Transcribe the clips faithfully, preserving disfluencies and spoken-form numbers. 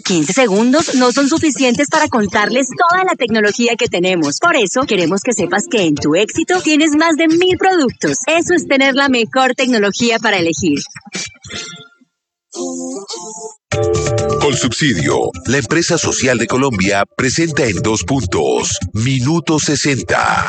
quince segundos no son suficientes para contarles toda la tecnología que tenemos. Por eso, queremos que sepas que en Tu Éxito tienes más de mil productos. Eso es tener la mejor tecnología para elegir. Colsubsidio, la empresa social de Colombia, presenta en dos puntos, Minuto sesenta.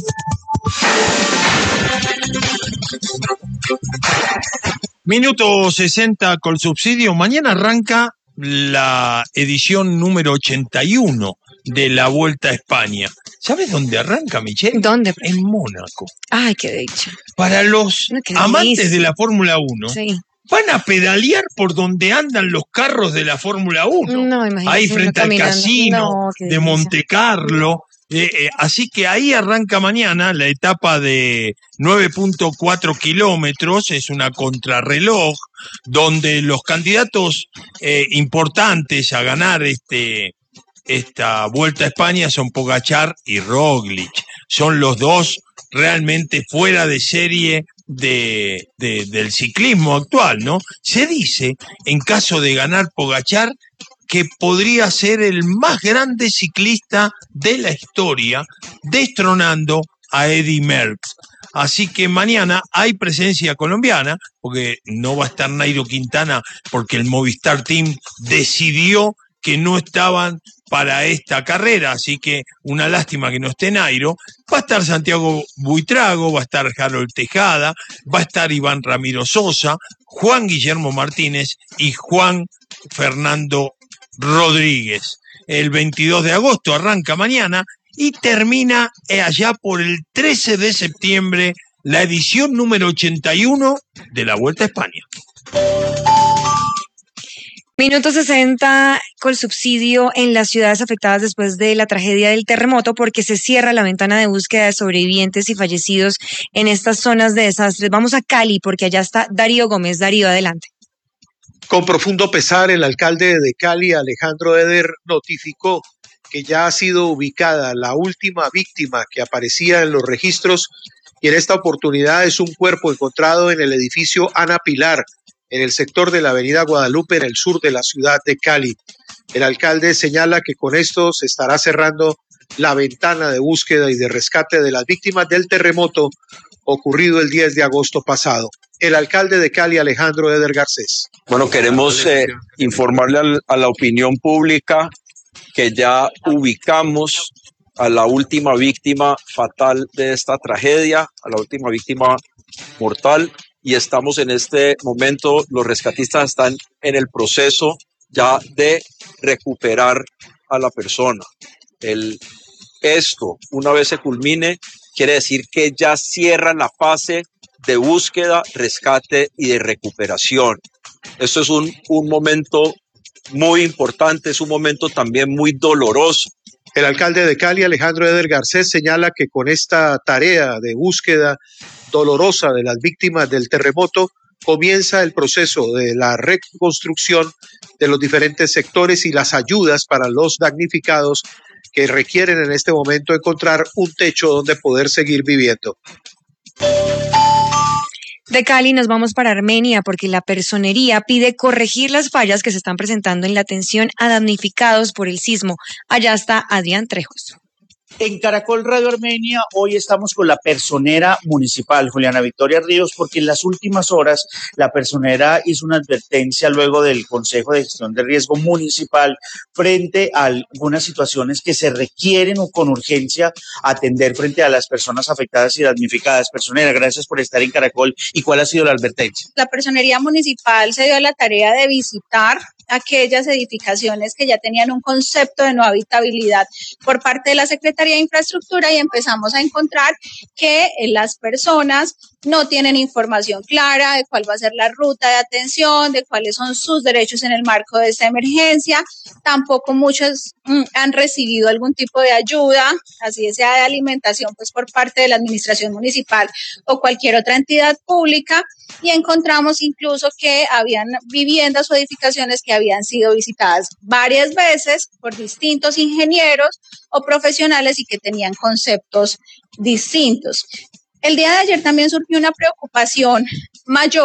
Minuto sesenta Colsubsidio. Mañana arranca la edición número ochenta y uno de la Vuelta a España. ¿Sabes dónde arranca, Michelle? ¿Dónde? En Mónaco. Ay, qué dicha. Para los No, qué amantes delicia. de la Fórmula uno, Sí. van a pedalear por donde andan los carros de la Fórmula uno. No, imagínate. Ahí uno frente al caminando. casino No, qué de delicia. Monte Carlo. Eh, eh, así que ahí arranca mañana la etapa de nueve punto cuatro kilómetros, es una contrarreloj, donde los candidatos eh, importantes a ganar este, esta Vuelta a España son Pogačar y Roglic. Son los dos realmente fuera de serie de, de, del ciclismo actual, ¿no? Se dice, en caso de ganar Pogačar, que podría ser el más grande ciclista de la historia, destronando a Eddy Merckx. Así que mañana hay presencia colombiana, porque no va a estar Nairo Quintana, porque el Movistar Team decidió que no estaban para esta carrera, así que una lástima que no esté Nairo. Va a estar Santiago Buitrago, va a estar Harold Tejada, va a estar Iván Ramiro Sosa, Juan Guillermo Martínez y Juan Fernando Rodríguez. El veintidós de agosto arranca mañana y termina allá por el trece de septiembre la edición número ochenta y uno de la Vuelta a España. Minuto sesenta Colsubsidio en las ciudades afectadas después de la tragedia del terremoto, porque se cierra la ventana de búsqueda de sobrevivientes y fallecidos en estas zonas de desastres. Vamos a Cali, porque allá está Darío Gómez. Darío, adelante. Con profundo pesar, el alcalde de Cali, Alejandro Eder, notificó que ya ha sido ubicada la última víctima que aparecía en los registros, y en esta oportunidad es un cuerpo encontrado en el edificio Ana Pilar, en el sector de la avenida Guadalupe, en el sur de la ciudad de Cali. El alcalde señala que con esto se estará cerrando la ventana de búsqueda y de rescate de las víctimas del terremoto ocurrido el diez de agosto pasado. El alcalde de Cali, Alejandro Eder Garcés. Bueno, queremos eh, informarle al, a la opinión pública que ya ubicamos a la última víctima fatal de esta tragedia, a la última víctima mortal, y estamos en este momento, los rescatistas están en el proceso ya de recuperar a la persona. El, esto, una vez se culmine, quiere decir que ya cierra la fase de búsqueda, rescate y de recuperación. Esto es un, un momento muy importante, es un momento también muy doloroso. El alcalde de Cali, Alejandro Eder Garcés, señala que con esta tarea de búsqueda dolorosa de las víctimas del terremoto comienza el proceso de la reconstrucción de los diferentes sectores y las ayudas para los damnificados que requieren en este momento encontrar un techo donde poder seguir viviendo. De Cali nos vamos para Armenia, porque la Personería pide corregir las fallas que se están presentando en la atención a damnificados por el sismo. Allá está Adrián Trejos. En Caracol Radio Armenia, hoy estamos con la personera municipal, Juliana Victoria Ríos, porque en las últimas horas la personera hizo una advertencia luego del Consejo de Gestión de Riesgo Municipal frente a algunas situaciones que se requieren o con urgencia atender frente a las personas afectadas y damnificadas. Personera, gracias por estar en Caracol. ¿Y cuál ha sido la advertencia? La Personería Municipal se dio a la tarea de visitar aquellas edificaciones que ya tenían un concepto de no habitabilidad por parte de la Secretaría de Infraestructura, y empezamos a encontrar que las personas no tienen información clara de cuál va a ser la ruta de atención, de cuáles son sus derechos en el marco de esta emergencia. Tampoco muchos mm, han recibido algún tipo de ayuda, así sea de alimentación, pues por parte de la administración municipal o cualquier otra entidad pública. Y encontramos incluso que habían viviendas o edificaciones que habían sido visitadas varias veces por distintos ingenieros o profesionales y que tenían conceptos distintos. El día de ayer también surgió una preocupación mayor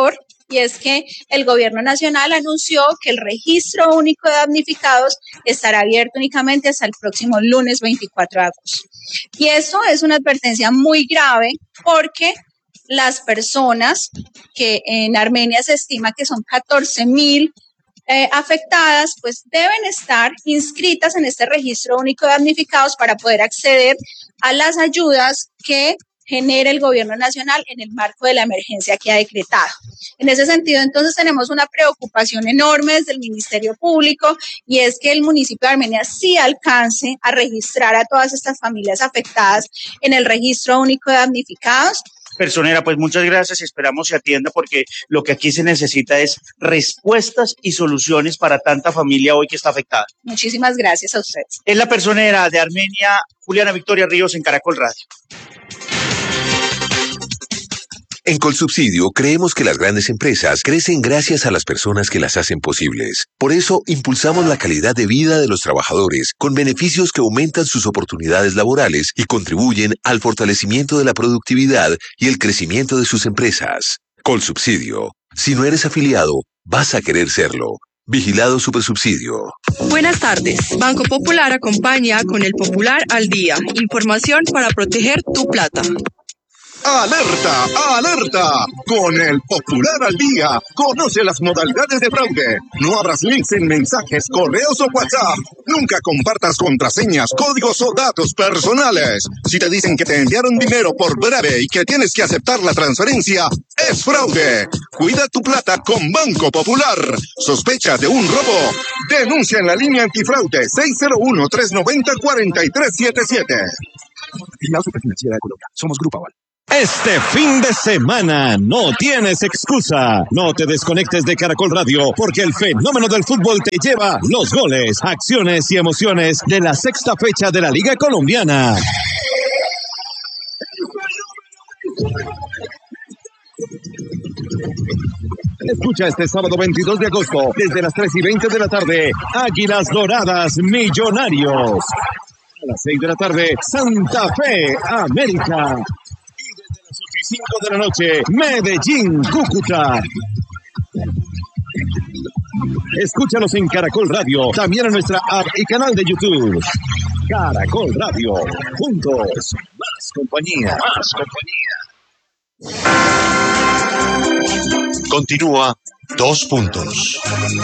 y es que el gobierno nacional anunció que el registro único de damnificados estará abierto únicamente hasta el próximo lunes veinticuatro de agosto. Y eso es una advertencia muy grave porque las personas que en Armenia se estima que son catorce mil eh, afectadas, pues deben estar inscritas en este registro único de damnificados para poder acceder a las ayudas que genera el gobierno nacional en el marco de la emergencia que ha decretado. En ese sentido, entonces, tenemos una preocupación enorme desde el Ministerio Público y es que el municipio de Armenia sí alcance a registrar a todas estas familias afectadas en el registro único de damnificados. Personera, pues muchas gracias y esperamos se atienda porque lo que aquí se necesita es respuestas y soluciones para tanta familia hoy que está afectada. Muchísimas gracias a ustedes. Es la personera de Armenia, Juliana Victoria Ríos, en Caracol Radio. En Colsubsidio creemos que las grandes empresas crecen gracias a las personas que las hacen posibles. Por eso impulsamos la calidad de vida de los trabajadores con beneficios que aumentan sus oportunidades laborales y contribuyen al fortalecimiento de la productividad y el crecimiento de sus empresas. Colsubsidio. Si no eres afiliado, vas a querer serlo. Vigilado Supersubsidio. Buenas tardes. Banco Popular acompaña con el Popular al Día. Información para proteger tu plata. ¡Alerta! ¡Alerta! Con el Popular al Día, conoce las modalidades de fraude. No abras links en mensajes, correos o WhatsApp. Nunca compartas contraseñas, códigos o datos personales. Si te dicen que te enviaron dinero por breve y que tienes que aceptar la transferencia, es fraude. Cuida tu plata con Banco Popular. ¿Sospechas de un robo? Denuncia en la línea antifraude seis cero uno, tres nueve cero, cuatro tres siete siete. La Superfinanciera de Colombia. Somos Grupo Aval. Este fin de semana no tienes excusa. No te desconectes de Caracol Radio porque el fenómeno del fútbol te lleva los goles, acciones y emociones de la sexta fecha de la Liga Colombiana. Escucha este sábado veintidós de agosto desde las tres y veinte de la tarde Águilas Doradas Millonarios. A las seis de la tarde Santa Fe América. cinco de la noche, Medellín, Cúcuta. Escúchanos en Caracol Radio, también en nuestra app y canal de YouTube. Caracol Radio, juntos, más compañía. Más compañía. Continúa Dos Puntos.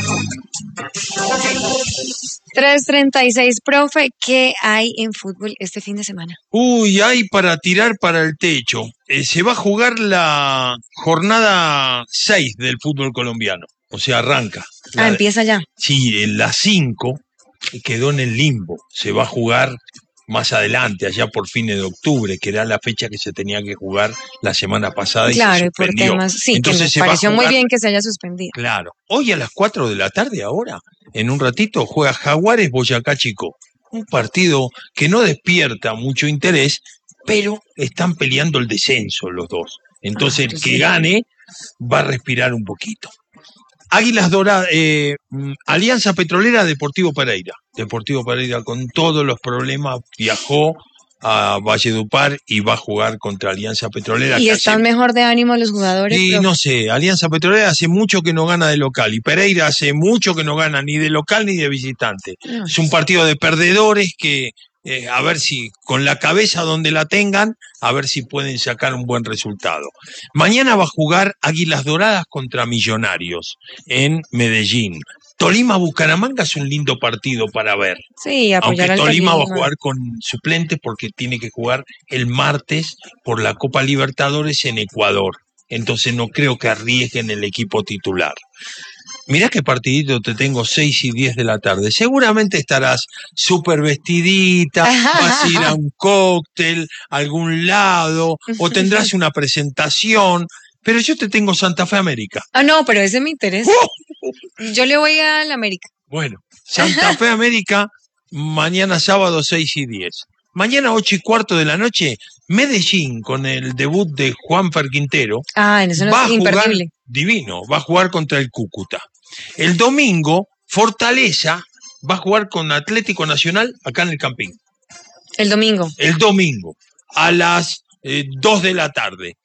tres treinta y seis, profe, ¿qué hay en fútbol este fin de semana? Uy, hay para tirar para el techo. Eh, se va a jugar la jornada seis del fútbol colombiano. O sea, arranca. Ah, La, empieza ya. Sí, en la cinco quedó en el limbo. Se va a jugar más adelante, allá por fines de octubre, que era la fecha que se tenía que jugar la semana pasada y claro, se y por suspendió. temas, sí, Entonces que me pareció jugar, muy bien que se haya suspendido. Claro. Hoy a las cuatro de la tarde ahora, en un ratito, juega Jaguares Boyacá Chico. Un partido que no despierta mucho interés, pero están peleando el descenso los dos. Entonces ah, el que sí. gane va a respirar un poquito. Águilas Doradas, eh, Alianza Petrolera, Deportivo Pereira. Deportivo Pereira con todos los problemas viajó a Valledupar y va a jugar contra Alianza Petrolera. ¿Y están hace... mejor de ánimo los jugadores? Sí, pero... no sé, Alianza Petrolera hace mucho que no gana de local y Pereira hace mucho que no gana ni de local ni de visitante. No. Es un partido de perdedores que eh, a ver si con la cabeza donde la tengan, a ver si pueden sacar un buen resultado. Mañana va a jugar Águilas Doradas contra Millonarios en Medellín. Tolima-Bucaramanga es un lindo partido para ver. Sí, apoyar Aunque al Tolima Tolima va a jugar con suplentes porque tiene que jugar el martes por la Copa Libertadores en Ecuador. Entonces no creo que arriesguen el equipo titular. Mirá qué partidito te tengo, seis y diez de la tarde. Seguramente estarás súper vestidita, vas a ir a un cóctel, a algún lado, o tendrás una presentación. Pero yo te tengo Santa Fe América. Ah, no, pero ese me interesa. ¡Oh! Yo le voy a la América. Bueno, Santa Fe América, mañana sábado seis y diez. Mañana ocho y cuarto de la noche, Medellín, con el debut de Juanfer Quintero. Ah, en eso no va es a jugar, imperdible. Divino, va a jugar contra el Cúcuta. El domingo, Fortaleza va a jugar con Atlético Nacional acá en el Campín. El domingo. El domingo, a las eh, dos de la tarde.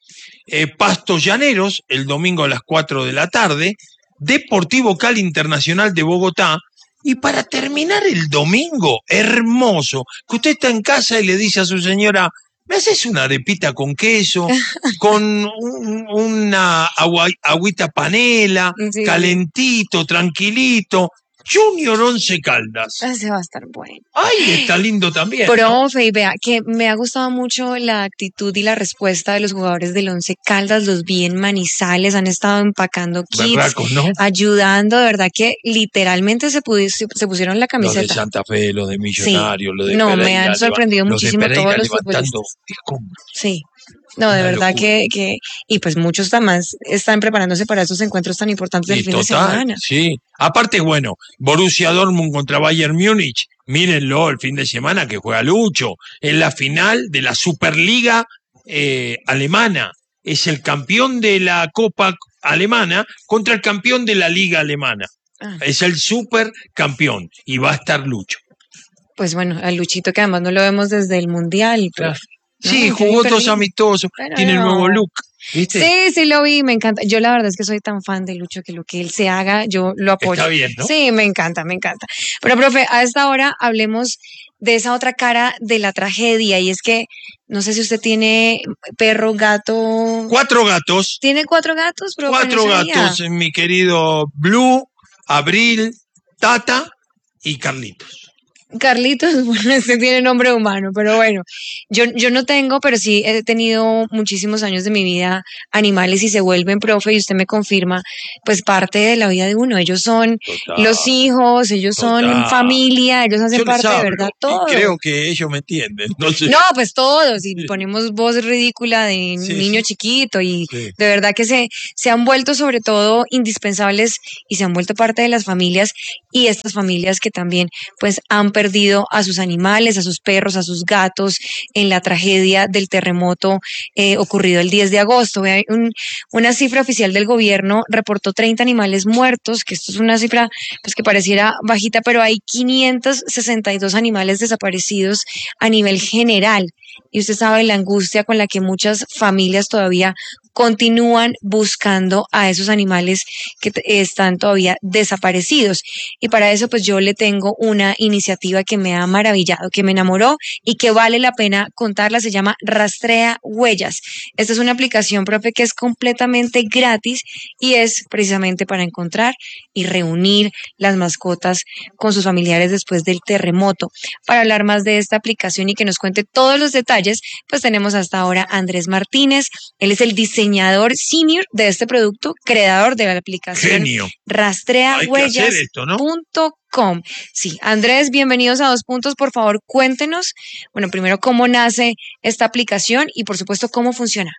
eh, Pasto Llaneros, el domingo a las cuatro de la tarde, Deportivo Cali Internacional de Bogotá, y para terminar el domingo, hermoso, que usted está en casa y le dice a su señora, ¿me haces una arepita con queso, con un, una agua, agüita panela, sí, calentito, tranquilito? Junior Once Caldas. Ese va a estar bueno. Ay, está lindo también. Profe, y vea, que me ha gustado mucho la actitud y la respuesta de los jugadores del Once Caldas, los vi en Manizales, han estado empacando kits, Berracos, ¿no? ayudando, de verdad que literalmente se, pudi- se pusieron la camiseta. Lo de Santa Fe, lo de Millonarios, sí. lo de No, Pereira, me han sorprendido leva, muchísimo los de todos los levantando futbolistas. escombros. Sí. No, de Una verdad que, locura. que, y pues muchos más están preparándose para estos encuentros tan importantes del Sí, fin total, de semana. sí. Aparte, bueno, Borussia Dortmund contra Bayern Múnich, mírenlo el fin de semana que juega Lucho, en la final de la Superliga eh, alemana. Es el campeón de la Copa alemana contra el campeón de la Liga alemana. Ah. Es el supercampeón y va a estar Lucho. Pues bueno, a Luchito que además no lo vemos desde el Mundial. Pero, sí, no, jugó qué dos lindo. amistosos, Pero tiene el no. nuevo look. ¿Viste? Sí, sí lo vi, me encanta. Yo la verdad es que soy tan fan de Lucho que lo que él se haga, yo lo apoyo. Está bien, ¿no? Sí, me encanta, me encanta. Pero, profe, a esta hora hablemos de esa otra cara de la tragedia y es que no sé si usted tiene perro, gato. Cuatro gatos. ¿Tiene cuatro gatos, profe? Cuatro No sabía. gatos, mi querido Blue, Abril, Tata y Carlitos. Carlitos, bueno, este tiene nombre humano, pero bueno, yo, yo no tengo, pero sí he tenido muchísimos años de mi vida animales y se vuelven, profe, y usted me confirma, pues parte de la vida de uno. Ellos son Total, los hijos, ellos son total. familia, ellos hacen Yo les parte de hablo verdad y todo. creo que ellos me entienden. No, sé. No, pues todos, y ponemos voz ridícula de Sí, niño sí. chiquito, y Sí. de verdad que se, se han vuelto sobre todo indispensables y se han vuelto parte de las familias, y estas familias que también pues han perdido a sus animales, a sus perros, a sus gatos en la tragedia del terremoto eh, ocurrido el diez de agosto. Vea, un- una cifra oficial del gobierno reportó treinta animales muertos, que esto es una cifra pues que pareciera bajita, pero hay quinientos sesenta y dos animales desaparecidos a nivel general. Y usted sabe la angustia con la que muchas familias todavía continúan buscando a esos animales que t- están todavía desaparecidos. Y para eso pues yo le tengo una iniciativa que me ha maravillado, que me enamoró y que vale la pena contarla. Se llama Rastrea Huellas. Esta es una aplicación, profe, que es completamente gratis y es precisamente para encontrar y reunir las mascotas con sus familiares después del terremoto. Para hablar más de esta aplicación y que nos cuente todos los detalles, pues tenemos hasta ahora a Andrés Martínez. Él es el diseñador senior de este producto, creador de la aplicación Genio. rastrea Hay que huellas hacer esto, ¿no? punto com. Sí, Andrés, bienvenidos a Dos Puntos. Por favor, cuéntenos, bueno, primero cómo nace esta aplicación y por supuesto cómo funciona.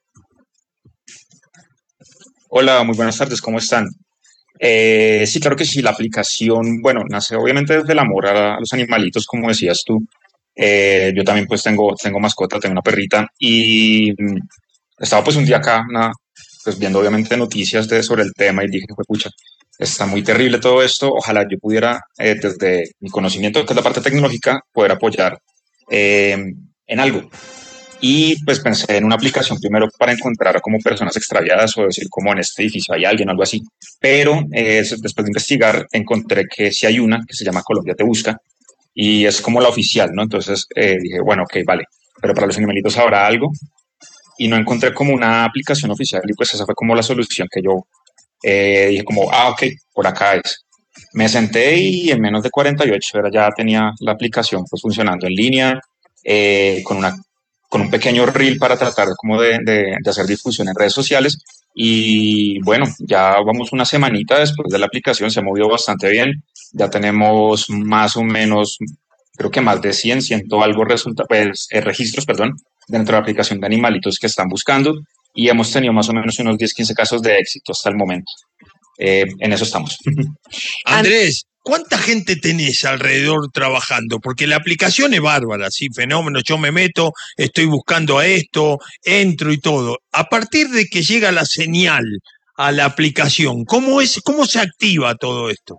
Hola, muy buenas tardes, ¿cómo están? Eh, sí, claro que sí, la aplicación, bueno, nace obviamente desde el amor a, a los animalitos, como decías tú. Eh, yo también pues tengo, tengo mascota, tengo una perrita y mm, estaba pues un día acá, una, pues viendo obviamente noticias de, sobre el tema y dije, pucha, está muy terrible todo esto, ojalá yo pudiera eh, desde mi conocimiento, que es la parte tecnológica, poder apoyar eh, en algo. Y pues pensé en una aplicación primero para encontrar a como personas extraviadas o decir como en este edificio hay alguien o algo así. Pero eh, después de investigar encontré que sí hay una que se llama Colombia Te Busca y es como la oficial, ¿no? Entonces eh, dije, bueno, ok, vale, pero para los animalitos habrá algo. Y no encontré como una aplicación oficial y pues esa fue como la solución que yo eh, dije como, ah, ok, por acá es. Me senté y en menos de cuarenta y ocho horas ya tenía la aplicación pues funcionando en línea, eh, con una con un pequeño reel para tratar como de, de, de hacer difusión en redes sociales. Y bueno, ya vamos una semanita después de la aplicación, se ha movido bastante bien. Ya tenemos más o menos, creo que más de cien, ciento algo resulta, pues, eh, registros, perdón, dentro de la aplicación de animalitos que están buscando. Y hemos tenido más o menos unos diez, quince casos de éxito hasta el momento. Eh, en eso estamos. Andrés, ¿cuánta gente tenés alrededor trabajando? Porque la aplicación es bárbara, sí, fenómeno, yo me meto, estoy buscando a esto, entro y todo. A partir de que llega la señal a la aplicación, ¿cómo es, cómo se activa todo esto?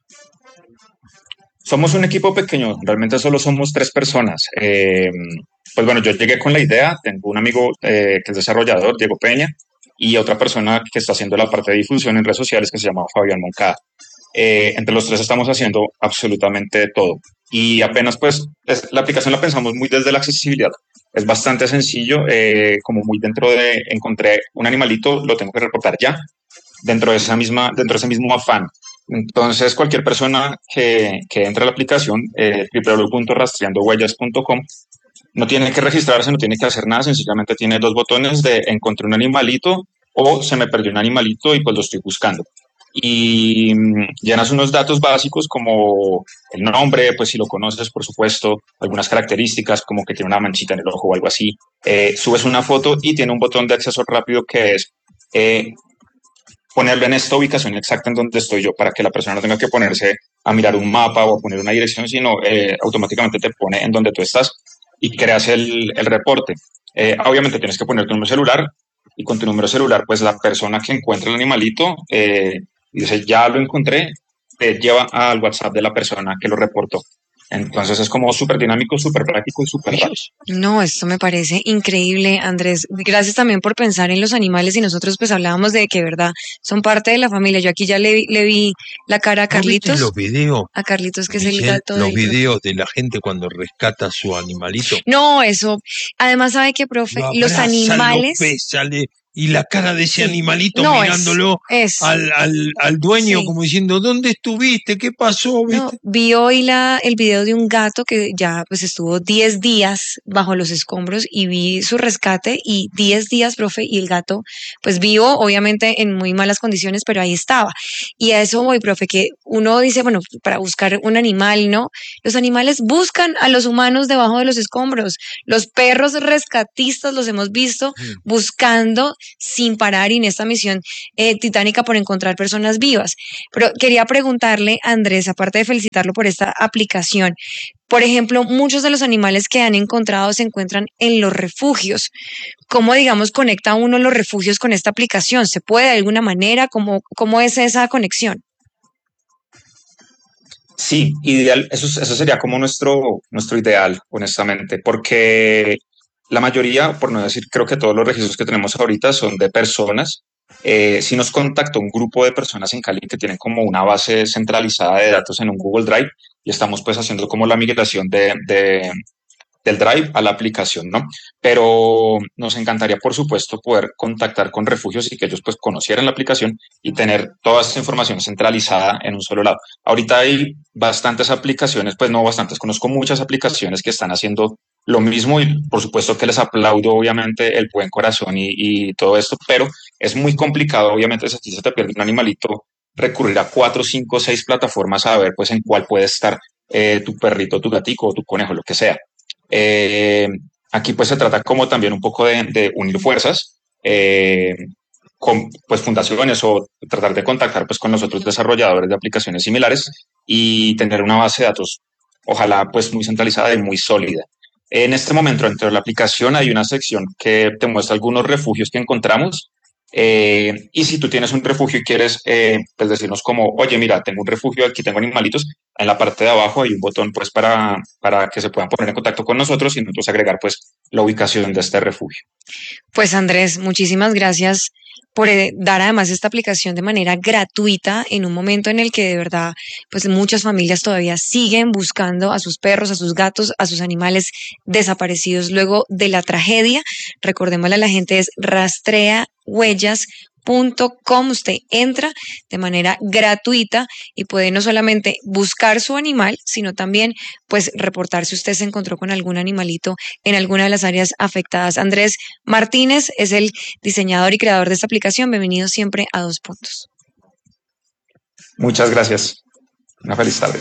Somos un equipo pequeño, realmente solo somos tres personas. Eh, pues bueno, yo llegué con la idea, tengo un amigo eh, que es desarrollador, Diego Peña, y otra persona que está haciendo la parte de difusión en redes sociales que se llama Fabián Moncada. Eh, entre los tres estamos haciendo absolutamente todo. Y apenas pues es, la aplicación la pensamos muy desde la accesibilidad. Es bastante sencillo, eh, como muy dentro de, encontré un animalito, lo tengo que reportar ya, dentro de, esa misma, dentro de ese mismo afán. Entonces, cualquier persona que, que entre a la aplicación, eh, w w w punto rastreando huellas punto com, no tiene que registrarse, no tiene que hacer nada, sencillamente tiene dos botones de encontré un animalito o se me perdió un animalito y pues lo estoy buscando. Y mm, llenas unos datos básicos como el nombre, pues si lo conoces, por supuesto, algunas características como que tiene una manchita en el ojo o algo así. Eh, subes una foto y tiene un botón de acceso rápido que es eh, ponerlo en esta ubicación exacta en donde estoy yo para que la persona no tenga que ponerse a mirar un mapa o a poner una dirección, sino eh, automáticamente te pone en donde tú estás y creas el, el reporte. Eh, obviamente tienes que poner tu número celular y con tu número celular, pues la persona que encuentra el animalito eh, dice, ya lo encontré, te lleva al WhatsApp de la persona que lo reportó. Entonces es como súper dinámico, súper práctico y súper rápido. No, esto me parece increíble, Andrés. Gracias también por pensar en los animales y nosotros pues hablábamos de que, verdad, son parte de la familia. Yo aquí ya le, vi- le vi la cara a ¿No viste Carlitos, los videos, a Carlitos que es el Michelle, gato los del... videos de la gente cuando rescata a su animalito? No, eso. Además, ¿sabe qué, profe? Lo Los abraza, lo animales... pesa, le- y la cara de ese Sí. animalito No, es, mirándolo es, al, al, al dueño sí. como diciendo, ¿dónde estuviste? ¿Qué pasó? No, ¿Viste? vi hoy la, el video de un gato que ya pues estuvo diez días bajo los escombros y vi su rescate y diez días, profe, y el gato pues vivo, obviamente en muy malas condiciones, pero ahí estaba. Y a eso voy, profe, que uno dice, bueno, para buscar un animal, ¿no? Los animales buscan a los humanos debajo de los escombros. Los perros rescatistas los hemos visto buscando sin parar y en esta misión eh, titánica por encontrar personas vivas. Pero quería preguntarle, Andrés, aparte de felicitarlo por esta aplicación, por ejemplo, muchos de los animales que han encontrado se encuentran en los refugios. ¿Cómo, digamos, conecta uno los refugios con esta aplicación? ¿Se puede de alguna manera? ¿Cómo, cómo es esa conexión? Sí, ideal, eso, es- eso sería como nuestro, nuestro ideal, honestamente, porque la mayoría, por no decir, creo que todos los registros que tenemos ahorita son de personas. Eh, si nos contactó un grupo de personas en Cali que tienen como una base centralizada de datos en un Google Drive y estamos pues haciendo como la migración de, de, del Drive a la aplicación, ¿no? Pero nos encantaría, por supuesto, poder contactar con refugios y que ellos pues conocieran la aplicación y tener toda esa información centralizada en un solo lado. Ahorita hay bastantes aplicaciones, pues no bastantes, conozco muchas aplicaciones que están haciendo lo mismo y por supuesto que les aplaudo obviamente el buen corazón y, y todo esto, pero es muy complicado, obviamente, si a ti se te pierde un animalito, recurrir a cuatro, cinco, seis plataformas a ver pues en cuál puede estar eh, tu perrito, tu gatico o tu conejo, lo que sea. Eh, Aquí pues se trata como también un poco de, de unir fuerzas eh, con pues fundaciones o tratar de contactar pues con los otros desarrolladores de aplicaciones similares y tener una base de datos ojalá pues muy centralizada y muy sólida. En este momento dentro de la aplicación hay una sección que te muestra algunos refugios que encontramos eh, y si tú tienes un refugio y quieres eh, pues decirnos como, oye, mira, tengo un refugio, aquí tengo animalitos, en la parte de abajo hay un botón pues para, para que se puedan poner en contacto con nosotros y nosotros agregar pues la ubicación de este refugio. Pues Andrés, muchísimas gracias por eh, dar además esta aplicación de manera gratuita en un momento en el que de verdad pues muchas familias todavía siguen buscando a sus perros, a sus gatos, a sus animales desaparecidos luego de la tragedia. Recordémosle a la gente, es rastrea huellas punto com. Usted entra de manera gratuita y puede no solamente buscar su animal, sino también pues reportar si usted se encontró con algún animalito en alguna de las áreas afectadas. Andrés Martínez es el diseñador y creador de esta aplicación. Bienvenido siempre a Dos Puntos. Muchas gracias. Una feliz tarde.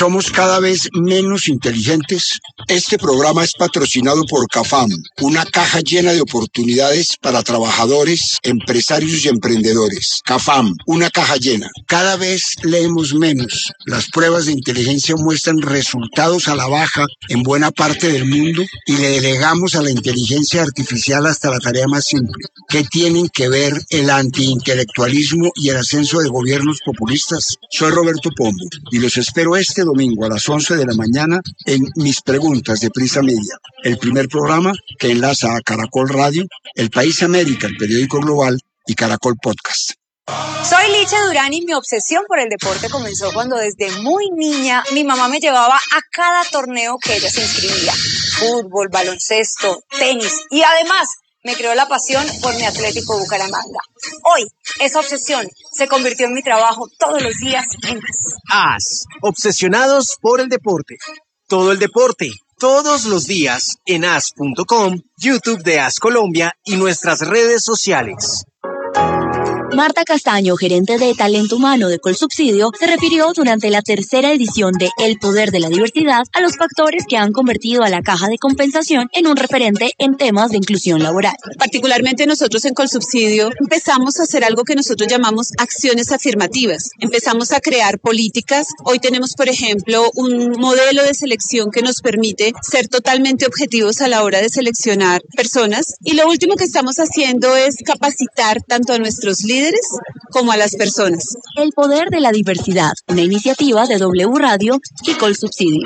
¿Somos cada vez menos inteligentes? Este programa es patrocinado por CAFAM, una caja llena de oportunidades para trabajadores, empresarios y emprendedores. CAFAM, una caja llena. Cada vez leemos menos. Las pruebas de inteligencia muestran resultados a la baja en buena parte del mundo y le delegamos a la inteligencia artificial hasta la tarea más simple. ¿Qué tienen que ver el antiintelectualismo y el ascenso de gobiernos populistas? Soy Roberto Pombo y los espero este domingo a las once de la mañana en Mis Preguntas de Prisa Media, el primer programa que enlaza a Caracol Radio, El País América, el periódico global, y Caracol Podcast. Soy Licha Durán y mi obsesión por el deporte comenzó cuando desde muy niña mi mamá me llevaba a cada torneo que ella se inscribía. Fútbol, baloncesto, tenis y además me creó la pasión por mi Atlético Bucaramanga. Hoy, esa obsesión se convirtió en mi trabajo todos los días en AS. AS, obsesionados por el deporte. Todo el deporte, todos los días en as punto com, YouTube de AS Colombia y nuestras redes sociales. Marta Castaño, gerente de Talento Humano de Colsubsidio, se refirió durante la tercera edición de El Poder de la Diversidad a los factores que han convertido a la Caja de Compensación en un referente en temas de inclusión laboral. Particularmente nosotros en Colsubsidio empezamos a hacer algo que nosotros llamamos acciones afirmativas. Empezamos a crear políticas. Hoy tenemos, por ejemplo, un modelo de selección que nos permite ser totalmente objetivos a la hora de seleccionar personas. Y lo último que estamos haciendo es capacitar tanto a nuestros líderes como a las personas. El Poder de la Diversidad, una iniciativa de W Radio y Colsubsidio.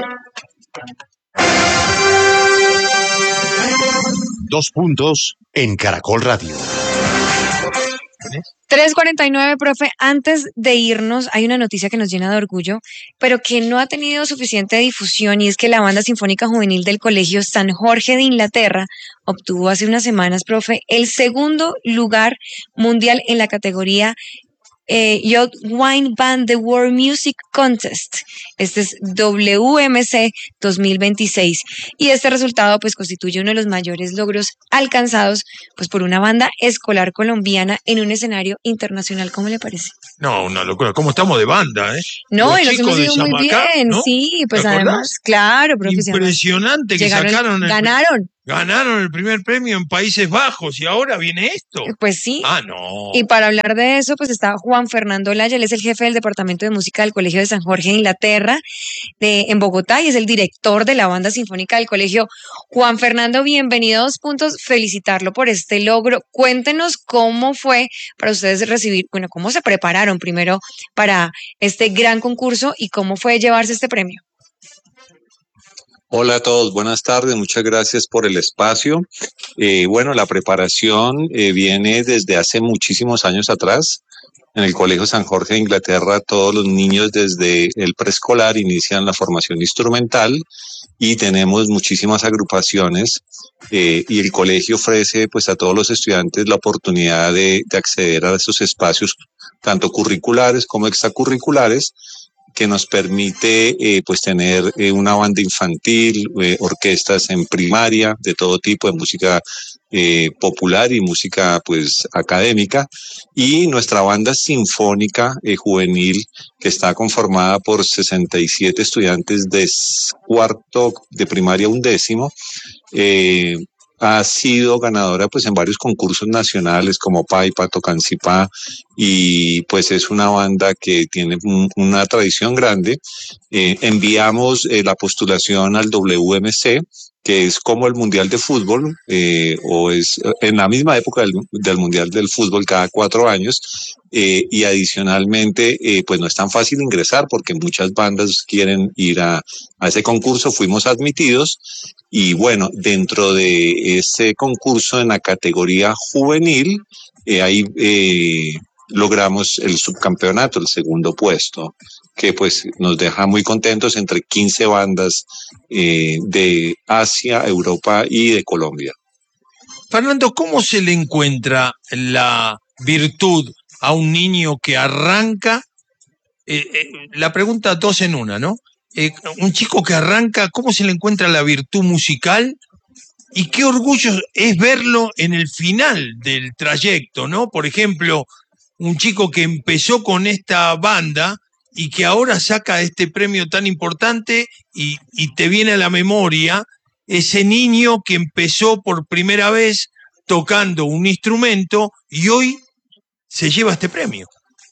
Dos puntos en Caracol Radio. tres cuarenta y nueve, profe. Antes de irnos, hay una noticia que nos llena de orgullo, pero que no ha tenido suficiente difusión, y es que la Banda Sinfónica Juvenil del Colegio San Jorge de Inglaterra obtuvo hace unas semanas, profe, el segundo lugar mundial en la categoría Eh, Youth Wine Band The World Music Contest. Este es W M C dos mil veintiséis y este resultado pues constituye uno de los mayores logros alcanzados pues por una banda escolar colombiana en un escenario internacional. ¿Cómo le parece? No, una locura. ¿Cómo estamos de banda, eh? No, Los y nos chicos hemos de ido muy Samacá, bien, ¿no? sí, pues ¿Te acordás? además, claro, profe. Impresionante que Llegaron, sacaron el, ganaron. Ganaron el primer premio en Países Bajos y ahora viene esto. Pues sí. Ah, no. Y para hablar de eso, pues está Juan Fernando Laya, él es el jefe del Departamento de Música del Colegio de San Jorge de Inglaterra, de, en Bogotá, y es el director de la Banda Sinfónica del Colegio. Juan Fernando, bienvenido a Dos Puntos, felicitarlo por este logro. Cuéntenos cómo fue para ustedes recibir, bueno, cómo se prepararon primero para este gran concurso y cómo fue llevarse este premio. Hola a todos, buenas tardes, muchas gracias por el espacio. Eh, bueno, la preparación eh, viene desde hace muchísimos años atrás. En el Colegio San Jorge de Inglaterra, todos los niños desde el preescolar inician la formación instrumental y tenemos muchísimas agrupaciones eh, y el colegio ofrece pues a todos los estudiantes la oportunidad de, de acceder a esos espacios, tanto curriculares como extracurriculares, que nos permite eh, pues tener eh, una banda infantil, eh, orquestas en primaria de todo tipo de música eh, popular y música pues académica, y nuestra banda sinfónica eh, juvenil, que está conformada por sesenta y siete estudiantes de cuarto de primaria a undécimo, eh, ha sido ganadora pues en varios concursos nacionales como Paipa, Tocancipá, y pues es una banda que tiene un, una tradición grande. Eh, enviamos eh, la postulación al W M C, que es como el Mundial de Fútbol, eh, o es en la misma época del, del Mundial del Fútbol cada cuatro años, eh, y adicionalmente eh, pues no es tan fácil ingresar porque muchas bandas quieren ir a, a ese concurso. Fuimos admitidos y bueno, dentro de ese concurso en la categoría juvenil, eh, ahí eh, logramos el subcampeonato, el segundo puesto, que pues nos deja muy contentos entre quince bandas eh, de Asia, Europa y de Colombia. Fernando, ¿cómo se le encuentra la virtud a un niño que arranca? Eh, eh, la pregunta dos en una, ¿no? Eh, un chico que arranca, ¿cómo se le encuentra la virtud musical? Y qué orgullo es verlo en el final del trayecto, ¿no? Por ejemplo, un chico que empezó con esta banda y que ahora saca este premio tan importante y, y te viene a la memoria ese niño que empezó por primera vez tocando un instrumento y hoy se lleva este premio.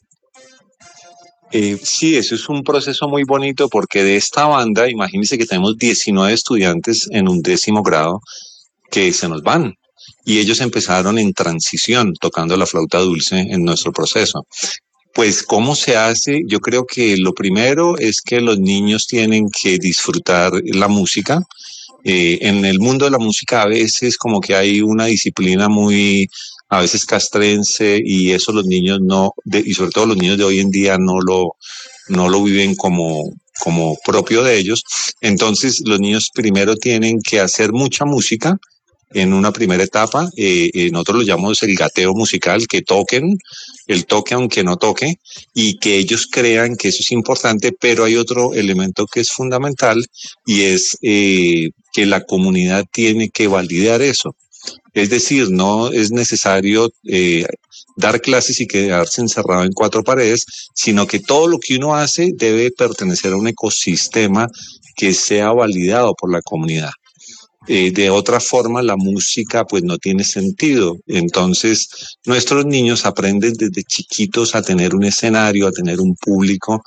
Eh, sí, eso es un proceso muy bonito porque de esta banda, imagínense que tenemos diecinueve estudiantes en un décimo grado que se nos van y ellos empezaron en transición tocando la flauta dulce en nuestro proceso. Pues, ¿cómo se hace? Yo creo que lo primero es que los niños tienen que disfrutar la música. Eh, en el mundo de la música a veces como que hay una disciplina muy, a veces castrense y eso los niños no, de, y sobre todo los niños de hoy en día no lo, no lo viven como, como propio de ellos. Entonces los niños primero tienen que hacer mucha música en una primera etapa. Eh, eh, nosotros lo llamamos el gateo musical, que toquen, el toque aunque no toque, y que ellos crean que eso es importante, pero hay otro elemento que es fundamental y es eh, que la comunidad tiene que validar eso. Es decir, no es necesario eh, dar clases y quedarse encerrado en cuatro paredes, sino que todo lo que uno hace debe pertenecer a un ecosistema que sea validado por la comunidad. Eh, de otra forma, la música pues no tiene sentido. Entonces, nuestros niños aprenden desde chiquitos a tener un escenario, a tener un público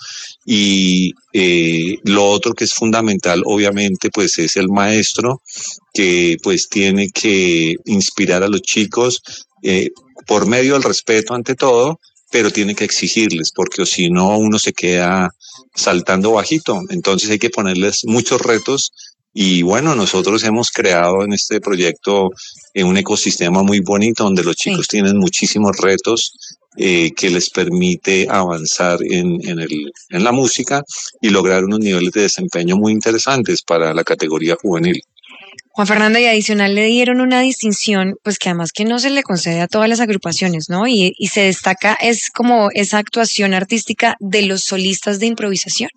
y eh, lo otro que es fundamental, obviamente, pues es el maestro que pues tiene que inspirar a los chicos eh, por medio del respeto ante todo, pero tiene que exigirles, porque si no uno se queda saltando bajito. Entonces hay que ponerles muchos retos. Y bueno, nosotros hemos creado en este proyecto eh, un ecosistema muy bonito donde los chicos sí. tienen muchísimos retos eh, que les permite avanzar en, en, el, en la música y lograr unos niveles de desempeño muy interesantes para la categoría juvenil. Juan Fernando, y adicional le dieron una distinción, pues que además que no se le concede a todas las agrupaciones, ¿no? Y, y se destaca, es como esa actuación artística de los solistas de improvisación.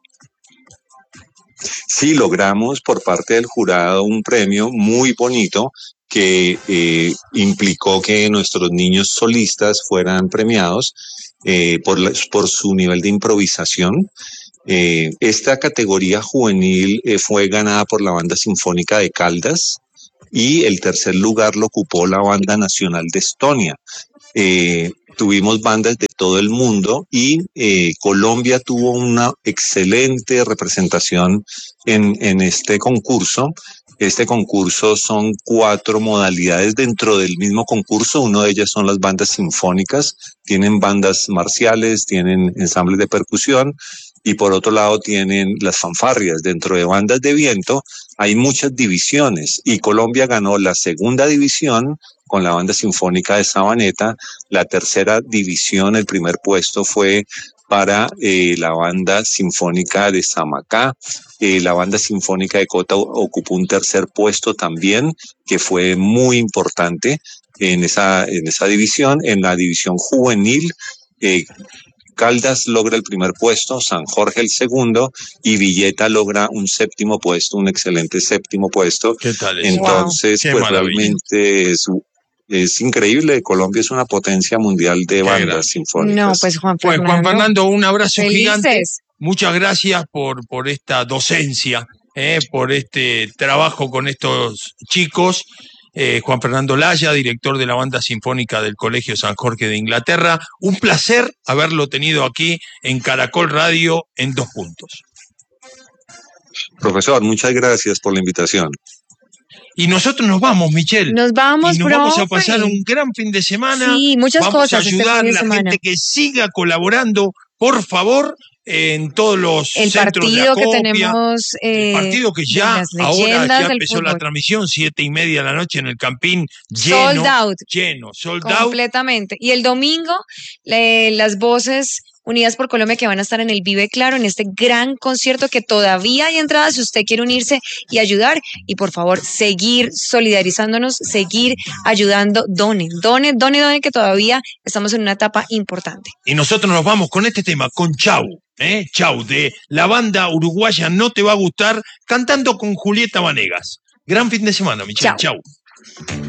Sí, logramos por parte del jurado un premio muy bonito que eh, implicó que nuestros niños solistas fueran premiados eh, por, la, por su nivel de improvisación. Eh, esta categoría juvenil eh, fue ganada por la Banda Sinfónica de Caldas y el tercer lugar lo ocupó la Banda Nacional de Estonia. Eh, tuvimos bandas de todo el mundo y eh, Colombia tuvo una excelente representación en, en este concurso. Este concurso son cuatro modalidades dentro del mismo concurso. Una de ellas son las bandas sinfónicas, tienen bandas marciales, tienen ensambles de percusión y por otro lado tienen las fanfarrias. Dentro de bandas de viento hay muchas divisiones y Colombia ganó la segunda división con la Banda Sinfónica de Sabaneta. La tercera división, el primer puesto fue para eh, la Banda Sinfónica de Samacá. Eh, la Banda Sinfónica de Cota ocupó un tercer puesto también, que fue muy importante en esa, en esa división. En la división juvenil, eh, Caldas logra el primer puesto, San Jorge el segundo y Villeta logra un séptimo puesto, un excelente séptimo puesto. ¿Qué tal eso? Entonces, Wow. pues Qué realmente es, es increíble. Colombia es una potencia mundial de bandas sinfónicas. No, pues Juan Fernando. Pues Juan Fernando, un abrazo Felices. gigante. Muchas gracias por, por esta docencia, eh, por este trabajo con estos chicos. Eh, Juan Fernando Laya, director de la Banda Sinfónica del Colegio San Jorge de Inglaterra. Un placer haberlo tenido aquí en Caracol Radio en Dos Puntos. Profesor, muchas gracias por la invitación. Y nosotros nos vamos, Michelle. Nos vamos, y nos profe. vamos a pasar un gran fin de semana. Sí, muchas vamos cosas a este ayudar fin de a la semana. gente que siga colaborando, por favor, en todos los El centros de partido que acopia. tenemos, eh, el partido que de ya, las ahora leyendas ya del empezó fútbol. la transmisión, siete y media de la noche en el Campín, lleno, Sold out. lleno, sold out. Completamente. Y el domingo, le- las voces Unidas por Colombia que van a estar en el Vive Claro, en este gran concierto que todavía hay entradas si usted quiere unirse y ayudar. Y por favor, seguir solidarizándonos, seguir ayudando. Done, done, done, done, que todavía estamos en una etapa importante. Y nosotros nos vamos con este tema, con Chau, ¿eh? Chau, de la banda uruguaya No Te Va a Gustar, cantando con Julieta Vanegas. Gran fin de semana, Michelle. Chau.